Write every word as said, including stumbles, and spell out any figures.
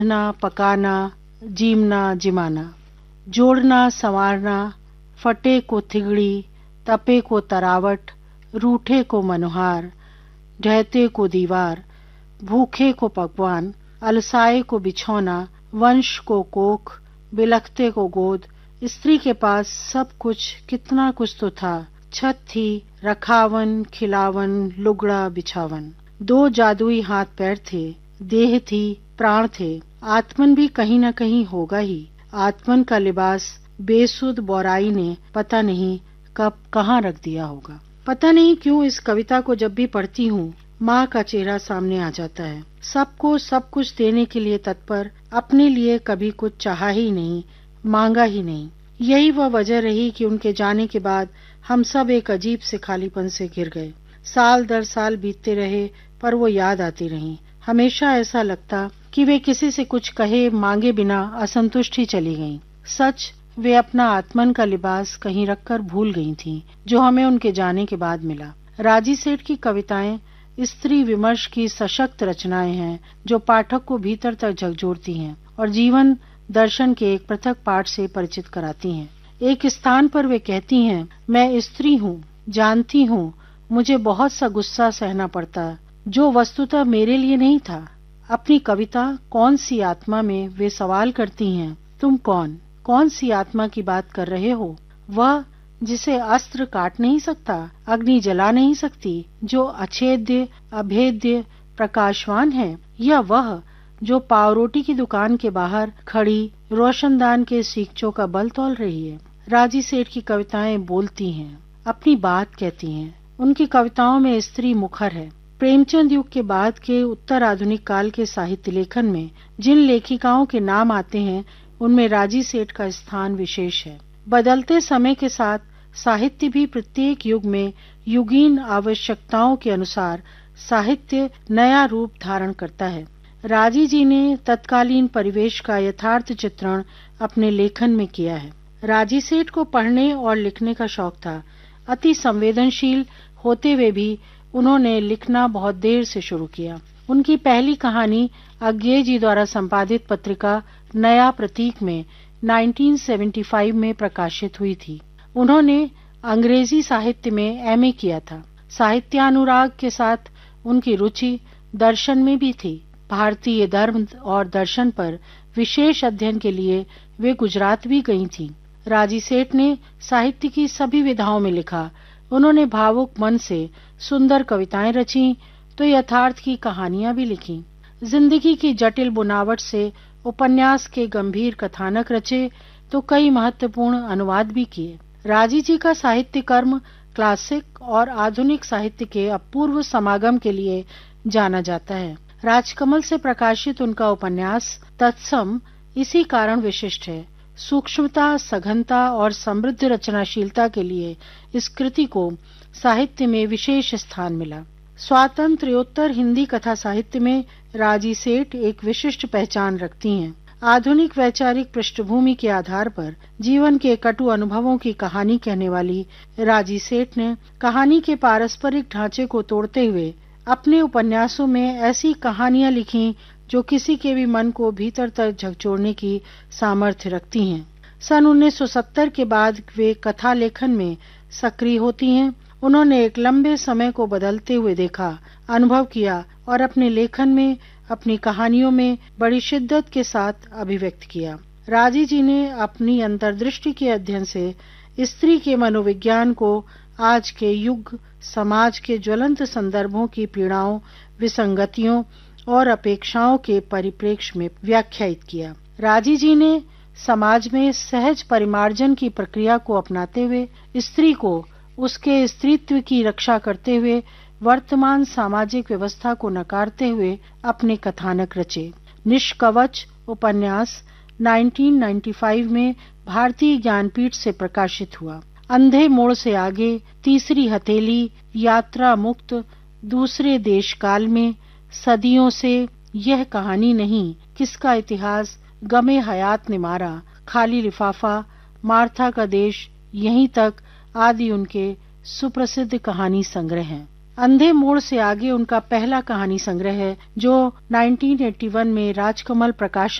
रहना पकाना, जीमना जिमाना, जोड़ना संवारना, फटे को थिगड़ी, तपे को तरावट, रूठे को मनोहार, ढहते को दीवार, भूखे को पकवान, अलसाए को बिछौना, वंश को कोख, बिलखते को गोद। स्त्री के पास सब कुछ, कितना कुछ तो था। छत थी, रखावन खिलावन, लुगड़ा बिछावन। दो जादुई हाथ पैर थे, देह थी, प्राण थे। आत्मन भी कहीं न कहीं होगा ही। आत्मन का लिबास बेसुध बोराई ने पता नहीं कब कहाँ रख दिया होगा। पता नहीं क्यों इस कविता को जब भी पढ़ती हूँ माँ का चेहरा सामने आ जाता है। सबको सब कुछ देने के लिए तत्पर, अपने लिए कभी कुछ चाहा ही नहीं, मांगा ही नहीं। यही वह वजह रही कि उनके जाने के बाद हम सब एक अजीब से खालीपन से घिर गए। साल दर साल बीतते रहे पर वो याद आती रही। हमेशा ऐसा लगता कि वे किसी से कुछ कहे मांगे बिना असंतुष्ट ही चली गईं। सच, वे अपना आत्मन का लिबास कहीं रखकर भूल गई थीं, जो हमें उनके जाने के बाद मिला। राजी सेठ की कविताएं स्त्री विमर्श की सशक्त रचनाएं हैं, जो पाठक को भीतर तक झकझोरती हैं और जीवन दर्शन के एक पृथक पाठ से परिचित कराती हैं। एक स्थान पर वे कहती हैं, मैं स्त्री हूँ, जानती हूँ मुझे बहुत सा गुस्सा सहना पड़ता, जो वस्तुतः मेरे लिए नहीं था। अपनी कविता कौन सी आत्मा में वे सवाल करती हैं, तुम कौन कौन सी आत्मा की बात कर रहे हो? वह जिसे अस्त्र काट नहीं सकता, अग्नि जला नहीं सकती, जो अछेद्य अभेद्य प्रकाशवान है, या वह जो पावरोटी की दुकान के बाहर खड़ी रोशनदान के सीखचों का बल तौल रही है? राजी सेठ की कविताएं बोलती हैं, अपनी बात कहती हैं। उनकी कविताओं में स्त्री मुखर है। प्रेमचंद युग के बाद के उत्तर आधुनिक काल के साहित्य लेखन में जिन लेखिकाओं के नाम आते हैं, उनमें राजी सेठ का स्थान विशेष है। बदलते समय के साथ साहित्य भी प्रत्येक युग में युगीन आवश्यकताओं के अनुसार साहित्य नया रूप धारण करता है। राजी जी ने तत्कालीन परिवेश का यथार्थ चित्रण अपने लेखन में किया है। राजी सेठ को पढ़ने और लिखने का शौक था। अति संवेदनशील होते हुए भी उन्होंने लिखना बहुत देर से शुरू किया। उनकी पहली कहानी अज्ञे जी द्वारा संपादित पत्रिका नया प्रतीक में उन्नीस सौ पचहत्तर में प्रकाशित हुई थी। उन्होंने अंग्रेजी साहित्य में एम ए किया था। साहित्यानुराग के साथ उनकी रुचि दर्शन में भी थी। भारतीय धर्म और दर्शन पर विशेष अध्ययन के लिए वे गुजरात भी गई थीं। राजी सेठ ने साहित्य की सभी विधाओं में लिखा। उन्होंने भावुक मन से सुंदर कविताएं रची तो यथार्थ की कहानियां भी लिखी। जिंदगी की जटिल बुनावट से उपन्यास के गंभीर कथानक रचे तो कई महत्वपूर्ण अनुवाद भी किए। राजी जी का साहित्य कर्म क्लासिक और आधुनिक साहित्य के अपूर्व समागम के लिए जाना जाता है। राजकमल से प्रकाशित उनका उपन्यास तत्सम इसी कारण विशिष्ट है। सूक्ष्मता, सघनता और समृद्ध रचनाशीलता के लिए इस कृति को साहित्य में विशेष स्थान मिला। स्वातंत्र्योत्तर हिंदी कथा साहित्य में राजी सेठ एक विशिष्ट पहचान रखती हैं। आधुनिक वैचारिक पृष्ठभूमि के आधार पर जीवन के कटु अनुभवों की कहानी कहने वाली राजी सेठ ने कहानी के पारस्परिक ढांचे को तोड़ते हुए अपने उपन्यासों में ऐसी कहानियां लिखी जो किसी के भी मन को भीतर तक झकझोरने की सामर्थ्य रखती हैं। सन उन्नीस सौ सत्तर के बाद वे कथा लेखन में सक्रिय होती हैं। उन्होंने एक लंबे समय को बदलते हुए देखा, अनुभव किया और अपने लेखन में, अपनी कहानियों में बड़ी शिद्दत के साथ अभिव्यक्त किया। राजी जी ने अपनी अंतर्दृष्टि के अध्ययन से स्त्री के मनोविज्ञान को आज के युग समाज के ज्वलंत संदर्भों की पीड़ाओं, विसंगतियों और अपेक्षाओं के परिप्रेक्ष्य में व्याख्यायित किया। राजी जी ने समाज में सहज परिमार्जन की प्रक्रिया को अपनाते हुए स्त्री को उसके स्त्रीत्व की रक्षा करते हुए वर्तमान सामाजिक व्यवस्था को नकारते हुए अपने कथानक रचे। निष्कवच उपन्यास उन्नीस सौ पचानवे में भारतीय ज्ञानपीठ से प्रकाशित हुआ। अंधे मोड़ से आगे, तीसरी हथेली, यात्रा मुक्त, दूसरे देश काल में, सदियों से, यह कहानी नहीं, किसका इतिहास, गमे हयात ने मारा, खाली लिफाफा, मार्था का देश, यहीं तक आदि उनके सुप्रसिद्ध कहानी संग्रह हैं। अंधे मोड़ से आगे उनका पहला कहानी संग्रह है जो उन्नीस सौ इक्यासी में राजकमल प्रकाशन